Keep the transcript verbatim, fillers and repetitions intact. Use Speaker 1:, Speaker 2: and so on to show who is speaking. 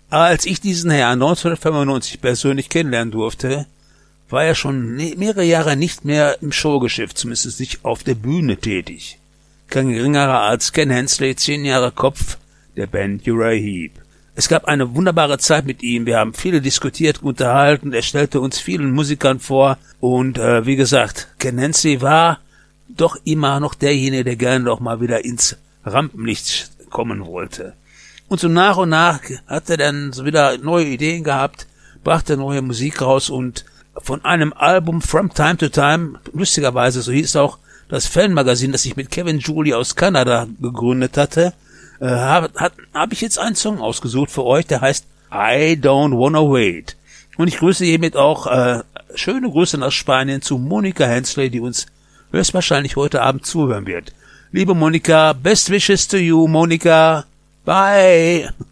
Speaker 1: Als ich diesen Herrn neunzehnhundertfünfundneunzig persönlich kennenlernen durfte, war er schon mehrere Jahre nicht mehr im Showgeschäft, zumindest nicht auf der Bühne tätig. Kein geringerer als Ken Hensley, zehn Jahre Kopf der Band Uriah Heep. Es gab eine wunderbare Zeit mit ihm, wir haben viele diskutiert, unterhalten, er stellte uns vielen Musikern vor und äh, wie gesagt, Ken Hensley war doch immer noch derjenige, der gerne noch mal wieder ins Rampenlicht kommen wollte. Und so nach und nach hat er dann so wieder neue Ideen gehabt, brachte neue Musik raus und von einem Album From Time to Time, lustigerweise, so hieß auch das Fanmagazin, das ich mit Kevin Julie aus Kanada gegründet hatte, äh, habe hab ich jetzt einen Song ausgesucht für euch, der heißt I Don't Wanna Wait. Und ich grüße hiermit auch äh, schöne Grüße nach Spanien zu Monika Hensley, die uns höchstwahrscheinlich heute Abend zuhören wird. Liebe Monika, best wishes to you, Monika. Bye.